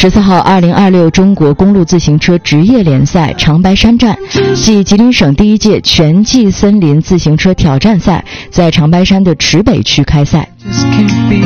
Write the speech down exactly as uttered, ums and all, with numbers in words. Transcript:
十四号，二零二六中国公路自行车职业联赛长白山站系吉林省第一届全季森林自行车挑战赛在长白山的池北区开赛。